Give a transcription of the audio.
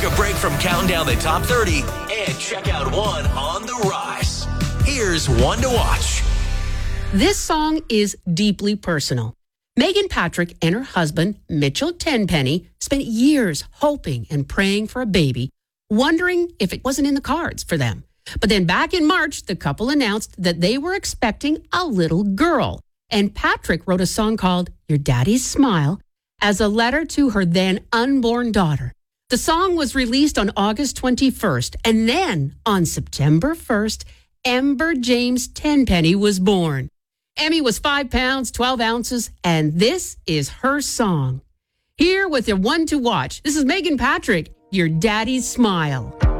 Take a break from counting down the top 30 and check out one on the rise. Here's one to watch. This song is deeply personal. Megan Patrick and her husband, Mitchell Tenpenny, spent years hoping and praying for a baby, wondering if it wasn't in the cards for them. But then back in March, the couple announced that they were expecting a little girl. And Patrick wrote a song called Your Daddy's Smile as a letter to her then unborn daughter. The song was released on August 21st, and then on September 1st, Ember James Tenpenny was born. Emmy was 5 pounds, 12 ounces, and this is her song. Here with the one to watch, this is Megan Patrick, Your Daddy's Smile.